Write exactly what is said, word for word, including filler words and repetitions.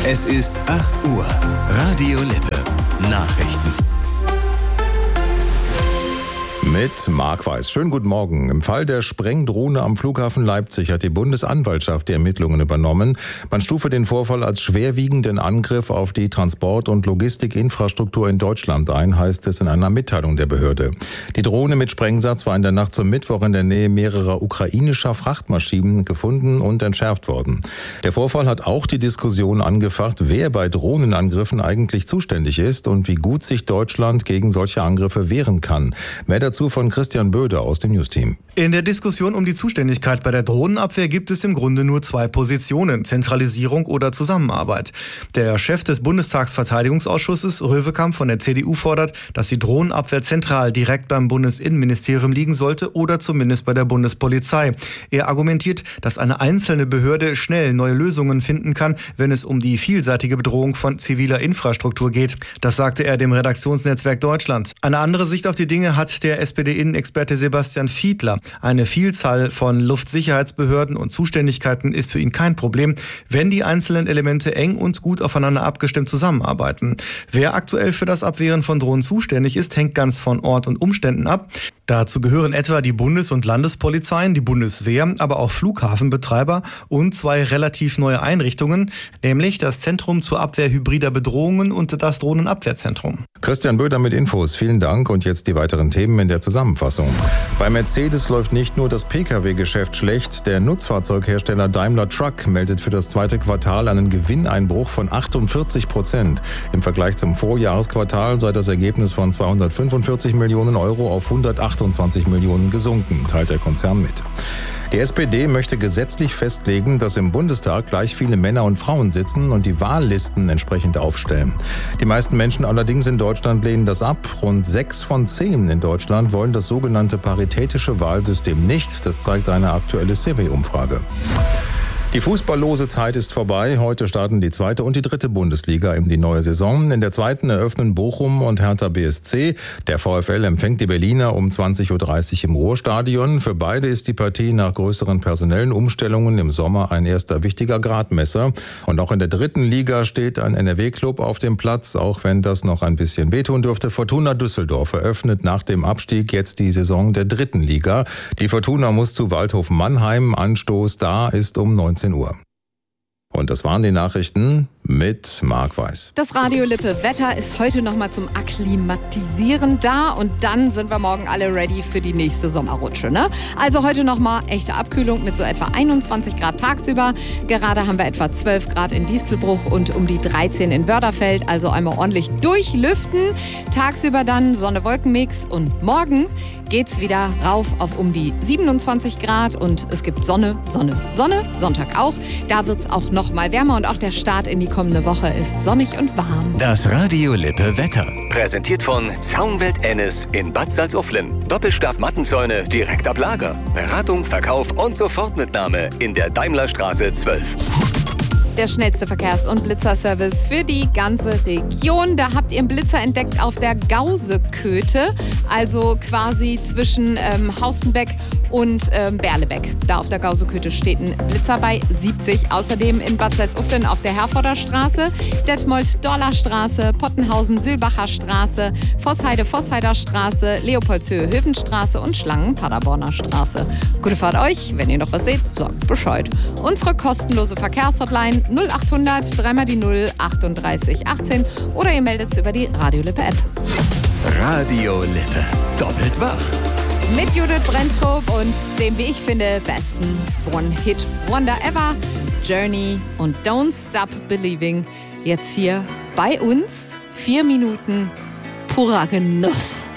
Es ist acht Uhr. Radio Lippe. Nachrichten. Mit Marc Weiß. Schönen guten Morgen. Im Fall der Sprengdrohne am Flughafen Leipzig hat die Bundesanwaltschaft die Ermittlungen übernommen. Man stufe den Vorfall als schwerwiegenden Angriff auf die Transport- und Logistikinfrastruktur in Deutschland ein, heißt es in einer Mitteilung der Behörde. Die Drohne mit Sprengsatz war in der Nacht zum Mittwoch in der Nähe mehrerer ukrainischer Frachtmaschinen gefunden und entschärft worden. Der Vorfall hat auch die Diskussion angefacht, wer bei Drohnenangriffen eigentlich zuständig ist und wie gut sich Deutschland gegen solche Angriffe wehren kann. Mehr dazu von Christian Böder aus dem Newsteam. In der Diskussion um die Zuständigkeit bei der Drohnenabwehr gibt es im Grunde nur zwei Positionen: Zentralisierung oder Zusammenarbeit. Der Chef des Bundestagsverteidigungsausschusses, Röwekamp von der C D U, fordert, dass die Drohnenabwehr zentral direkt beim Bundesinnenministerium liegen sollte oder zumindest bei der Bundespolizei. Er argumentiert, dass eine einzelne Behörde schnell neue Lösungen finden kann, wenn es um die vielseitige Bedrohung von ziviler Infrastruktur geht. Das sagte er dem Redaktionsnetzwerk Deutschland. Eine andere Sicht auf die Dinge hat der S P D-Innenexperte Sebastian Fiedler. Eine Vielzahl von Luftsicherheitsbehörden und Zuständigkeiten ist für ihn kein Problem, wenn die einzelnen Elemente eng und gut aufeinander abgestimmt zusammenarbeiten. Wer aktuell für das Abwehren von Drohnen zuständig ist, hängt ganz von Ort und Umständen ab. Dazu gehören etwa die Bundes- und Landespolizeien, die Bundeswehr, aber auch Flughafenbetreiber und zwei relativ neue Einrichtungen, nämlich das Zentrum zur Abwehr hybrider Bedrohungen und das Drohnenabwehrzentrum. Christian Böder mit Infos. Vielen Dank und jetzt die weiteren Themen in der Zusammenfassung. Bei Mercedes läuft nicht nur das P K W-Geschäft schlecht. Der Nutzfahrzeughersteller Daimler Truck meldet für das zweite Quartal einen Gewinneinbruch von achtundvierzig Prozent. Im Vergleich zum Vorjahresquartal sei das Ergebnis von zweihundertfünfundvierzig Millionen Euro auf hundertachtundzwanzig Millionen gesunken, teilt der Konzern mit. Die S P D möchte gesetzlich festlegen, dass im Bundestag gleich viele Männer und Frauen sitzen und die Wahllisten entsprechend aufstellen. Die meisten Menschen allerdings in Deutschland lehnen das ab. Rund sechs von zehn in Deutschland wollen das sogenannte paritätische Wahlsystem nicht. Das zeigt eine aktuelle C W U-Umfrage. Die fußballlose Zeit ist vorbei. Heute starten die zweite und die dritte Bundesliga in die neue Saison. In der zweiten eröffnen Bochum und Hertha B S C. Der VfL empfängt die Berliner um zwanzig Uhr dreißig im Ruhrstadion. Für beide ist die Partie nach größeren personellen Umstellungen im Sommer ein erster wichtiger Gradmesser. Und auch in der dritten Liga steht ein N R W-Club auf dem Platz, auch wenn das noch ein bisschen wehtun dürfte. Fortuna Düsseldorf eröffnet nach dem Abstieg jetzt die Saison der dritten Liga. Die Fortuna muss zu Waldhof Mannheim. Anstoß da ist um neunzehn Uhr. Und das waren die Nachrichten mit Marc Weiß. Das Radio Lippe Wetter ist heute nochmal zum Akklimatisieren da und dann sind wir morgen alle ready für die nächste Sommerrutsche. Ne? Also heute nochmal echte Abkühlung mit so etwa einundzwanzig Grad tagsüber. Gerade haben wir etwa zwölf Grad in Distelbruch und um die dreizehn in Wörderfeld. Also einmal ordentlich durchlüften. Tagsüber dann Sonne-Wolken-Mix und morgen geht's wieder rauf auf um die siebenundzwanzig Grad und es gibt Sonne, Sonne, Sonne. Sonntag auch. Da wird's auch noch mal wärmer und auch der Start in die kommende Woche ist sonnig und warm. Das Radio Lippe Wetter. Präsentiert von Zaunwelt Ennis in Bad Salzuflen. Doppelstab-Mattenzäune direkt ab Lager. Beratung, Verkauf und Sofortmitnahme in der Daimlerstraße zwölf. Der schnellste Verkehrs- und Blitzerservice für die ganze Region. Da habt ihr einen Blitzer entdeckt auf der Gauseköte, also quasi zwischen ähm, Haustenbeck und ähm, Berlebeck. Da auf der Gauseköte steht ein Blitzer bei siebzig. Außerdem in Bad Salzuflen auf der Herforder Straße, Detmold-Dorler Straße, Pottenhausen-Sülbacher Straße, Vossheide-Vossheider Straße, Leopoldshöhe-Höfenstraße und Schlangen-Paderborner Straße. Gute Fahrt euch. Wenn ihr noch was seht, sagt Bescheid. Unsere kostenlose Verkehrshotline null achthundert, dreimal die null, achtunddreißig achtzehn oder ihr meldet es über die Radio Lippe App. Radio Lippe. Doppelt wach. Mit Judith Brentrup und dem, wie ich finde, besten One-Hit-Wonder ever, Journey und Don't Stop Believing. Jetzt hier bei uns vier Minuten purer Genuss.